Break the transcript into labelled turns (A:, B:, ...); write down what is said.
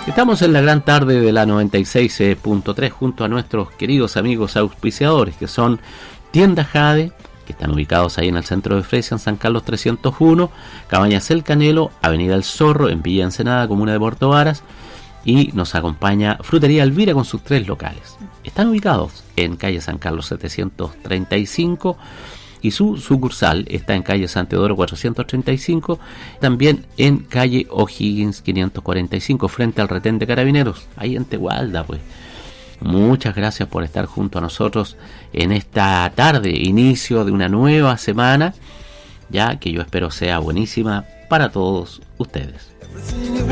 A: Estamos en la gran tarde de la 96.3 junto a nuestros queridos amigos auspiciadores, que son Tienda Jade, que están ubicados ahí en el centro de Fresia, en San Carlos 301, Cabañas El Canelo, Avenida El Zorro, en Villa Ensenada, comuna de Puerto Varas, y nos acompaña Frutería Elvira con sus 3 locales. Están ubicados en calle San Carlos 735 y su sucursal está en calle San Teodoro 435, también en calle O'Higgins 545, frente al retén de Carabineros, ahí en Tegualda, pues. Muchas gracias por estar junto a nosotros en esta tarde, inicio de una nueva semana, ya que yo espero sea buenísima para todos ustedes.